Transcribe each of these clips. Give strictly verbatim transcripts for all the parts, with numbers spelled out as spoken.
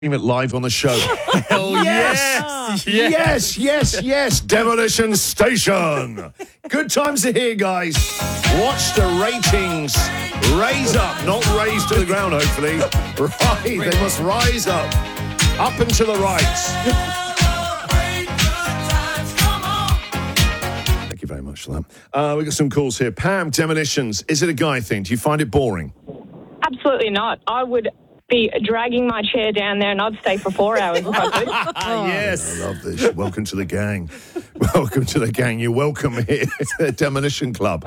it live on the show. Hell yes! Yes! Yes, yes, yes! Demolition Station! Good times are here, guys. Watch the ratings raise up, not raise to the ground, hopefully. Right, they must rise up. Up and to the right. Thank you very much for that. Uh, we've got some calls here. Pam, Demolitions, is it a guy thing? Do you find it boring? Absolutely not. I would be dragging my chair down there and I'd stay for four hours if I could. Oh, yes. I love this. Welcome to the gang. Welcome to the gang. You're welcome here to the Demolition Club.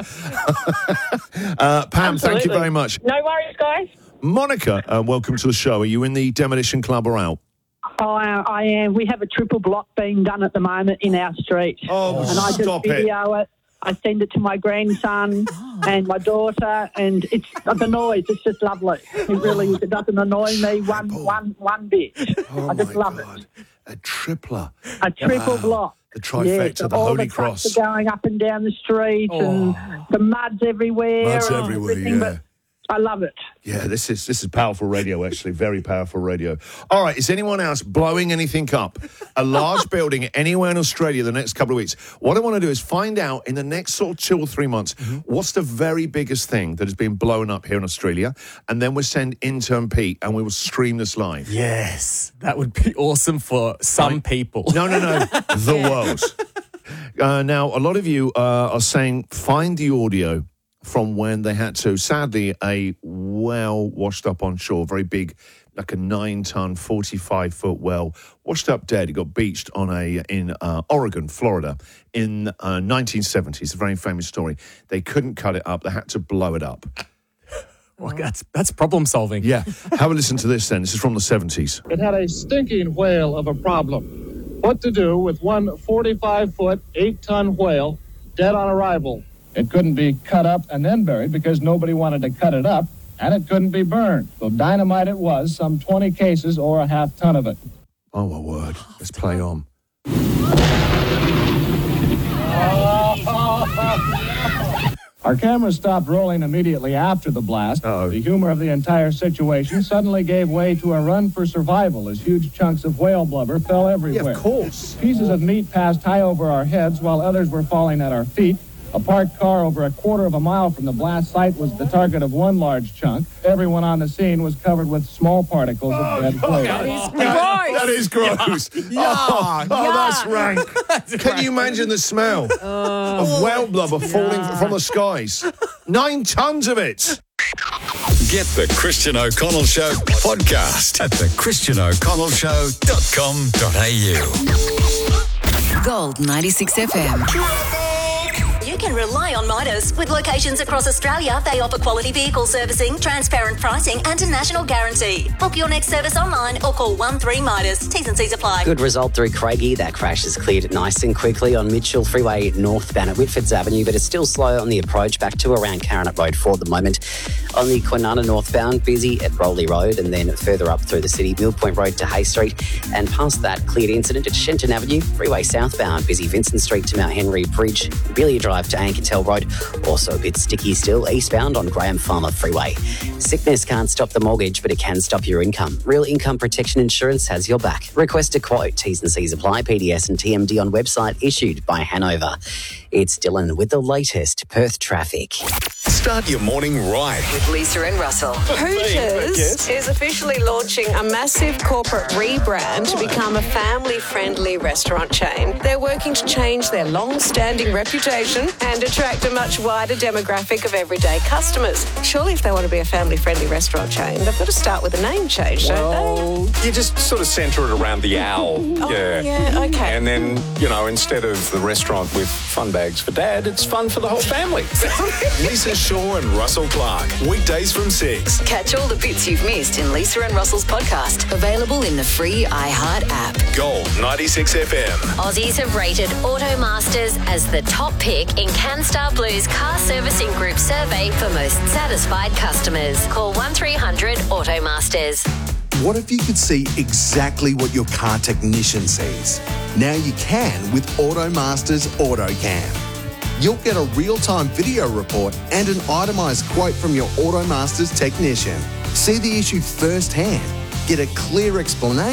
uh, Pam, Absolutely. Thank you very much. No worries, guys. Monica, uh, welcome to the show. Are you in the Demolition Club or out? Oh, I, I am. We have a triple block being done at the moment in our street. Oh, and I just stop it. video it. I send it to my grandson and my daughter, and it's the noise. It's just lovely. It really is. It doesn't annoy me one, one, one bit. Oh, I just my love God. it. A tripler. A triple Wow. block. The trifecta, Yes, the all Holy the trucks Cross. are going up and down the street, and the mud's everywhere. Mud's and everywhere, everything, yeah. But I love it. Yeah, this is this is powerful radio, actually. Very powerful radio. All right, is anyone else blowing anything up? A large building anywhere in Australia the next couple of weeks. What I want to do is find out in the next sort of two or three months, mm-hmm. what's the very biggest thing that has been blown up here in Australia? And then we'll send intern Pete and we will stream this live. Yes, that would be awesome for some Right. people. No, no, no, the world. Uh, now, a lot of you uh, are saying, find the audio from when they had to, sadly, a well washed up on shore, very big, like a nine-ton, forty-five-foot well, washed up dead. It got beached on a in uh, Oregon, Florida, in uh, nineteen seventy. It's a very famous story. They couldn't cut it up. They had to blow it up. Well, that's that's problem solving. Yeah. Have a listen to this then. This is from the seventies. It had a stinking whale of a problem. What to do with one forty-five-foot, eight-ton whale dead on arrival? It couldn't be cut up and then buried because nobody wanted to cut it up, and it couldn't be burned. So dynamite it was, some twenty cases or a half ton of it. Oh, my word. Let's play on. Our cameras stopped rolling immediately after the blast. Uh-oh. The humor of the entire situation suddenly gave way to a run for survival as huge chunks of whale blubber fell everywhere. Yeah, of course. Pieces of meat passed high over our heads while others were falling at our feet. A parked car over a quarter of a mile from the blast site was the target of one large chunk. Everyone on the scene was covered with small particles of dead whale. That is That, that is gross. Yeah. Oh, oh, Yeah. that's rank. That's Can rank. you imagine the smell of whale blubber falling from the skies? Nine tons of it. Get the Christian O'Connell Show podcast at the christian o'connell show dot com dot a u. Gold ninety-six F M. You can rely on Midas. With locations across Australia, they offer quality vehicle servicing, transparent pricing and a national guarantee. Book your next service online or call one three Midas. T's and C's apply. Good result through Craigie. That crash is cleared nice and quickly on Mitchell Freeway northbound at Whitfords Avenue, but it's still slow on the approach back to around Caranet Road for the moment. On the Kwinana northbound, busy at Rowley Road and then further up through the city, Mill Point Road to Hay Street, and past that, cleared incident at Shenton Avenue, Freeway southbound, busy Vincent Street to Mount Henry Bridge, Billy Drive to Ankertel Road, also a bit sticky still eastbound on Graham Farmer Freeway. Sickness can't stop the mortgage, but it can stop your income. Real Income Protection Insurance has your back. Request a quote. T's and C's apply. P D S and T M D on website issued by Hanover. It's Dylan with the latest Perth traffic. Start your morning right. With Lisa and Russell. Hooters is officially launching a massive corporate rebrand to become a family-friendly restaurant chain. They're working to change their long-standing reputation and attract a much wider demographic of everyday customers. Surely if they want to be a family-friendly restaurant chain, they've got to start with a name change, don't Well, you just sort of centre it around the owl. Oh, yeah. yeah, okay. And then, you know, instead of the restaurant with fun bags for dad, it's fun for the whole family. Lisa Shaw and Russell Clark. Weekdays from six. Catch all the bits you've missed in Lisa and Russell's podcast. Available in the free iHeart app. Gold ninety-six F M. Aussies have rated Automasters as the top pick in CanStar Blue's car servicing group survey for most satisfied customers. Call one three hundred Automasters. What if you could see exactly what your car technician sees? Now you can with Automasters AutoCam. You'll get a real-time video report and an itemised quote from your Automasters technician. See the issue firsthand Get a clear explanation